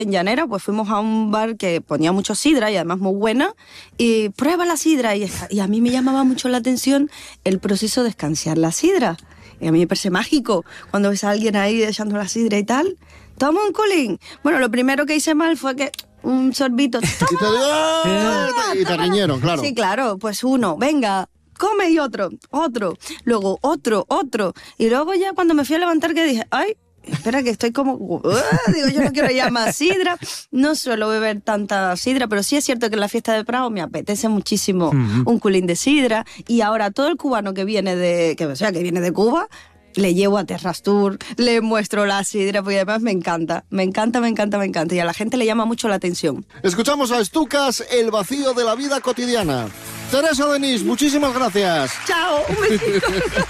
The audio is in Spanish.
En Llanera, pues fuimos a un bar que ponía mucho sidra y además muy buena, y prueba la sidra, y a mí me llamaba mucho la atención el proceso de escanciar la sidra. Y a mí me parece mágico cuando ves a alguien ahí echando la sidra y tal. Toma un culín. Bueno, lo primero que hice mal fue que un sorbito. Y te riñeron, claro. Sí, claro, pues uno, venga, come, y otro, luego otro. Y luego ya cuando me fui a levantar que dije, ay, espera que estoy como... digo, yo no quiero ya más sidra. No suelo beber tanta sidra, pero sí es cierto que en la fiesta de Prado me apetece muchísimo un culín de sidra. Y ahora todo el cubano que viene de Cuba, le llevo a Terras Tour, le muestro la sidra, porque además me encanta. Y a la gente le llama mucho la atención. Escuchamos a Estucas, El vacío de la vida cotidiana. Teresa Denis, muchísimas gracias. Chao, un besito.